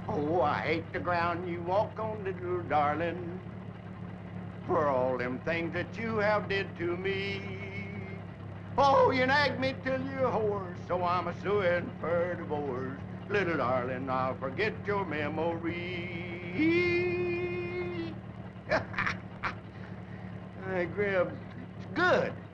Oh, I hate the ground you walk on, little darling, for all them things that you have did to me. Oh, you nag me till you're hoarse, so I'm a suing for divorce. Little darling, I'll forget your memory. Hey, Grib, it's good.